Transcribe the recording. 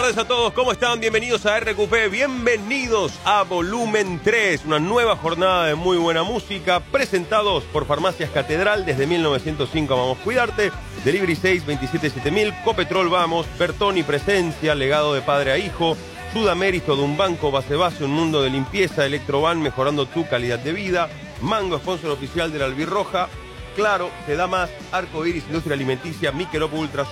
tardes a todos, ¿cómo están? Bienvenidos a RQP, bienvenidos a Volumen 3, una nueva jornada de muy buena música, presentados por Farmacias Catedral desde 1905, Vamos Cuidarte, Delivery 6 27 7000, Copetrol Vamos, Bertoni Presencia, legado de padre a hijo, Sudamérito de un banco, Base, un mundo de limpieza, Electroban mejorando tu calidad de vida, Mango, sponsor oficial de la Albirroja, Claro, te da más, Arco Iris, Industria Alimenticia, Michelob Ultra,